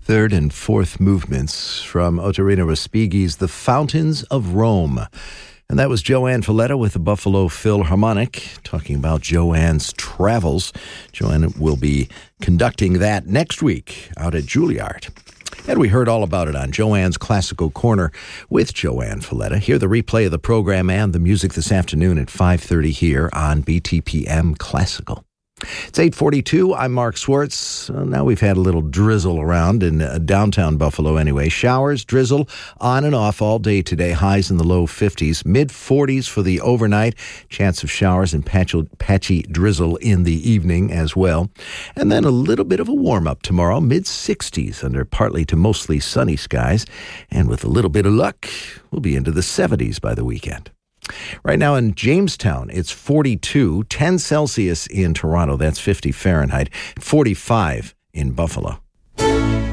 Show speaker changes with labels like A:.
A: third and fourth movements from Ottorino Respighi's The Fountains of Rome. And that was Joanne Falletta with the Buffalo Philharmonic, talking about Joanne's travels. Joanne will be conducting that next week out at Juilliard. And we heard all about it on Joanne's Classical Corner with Joanne Falletta. Hear the replay of the program and the music this afternoon at 5:30 here on BTPM Classical. It's 8:42. I'm Mark Swartz. Now we've had a little drizzle around in downtown Buffalo anyway. Showers, drizzle on and off all day today. Highs in the low 50s, mid-40s for the overnight. Chance of showers and patchy drizzle in the evening as well. And then a little bit of a warm-up tomorrow, mid-60s under partly to mostly sunny skies. And with a little bit of luck, we'll be into the 70s by the weekend. Right now in Jamestown, it's 42, 10 Celsius in Toronto, that's 50 Fahrenheit, 45 in Buffalo.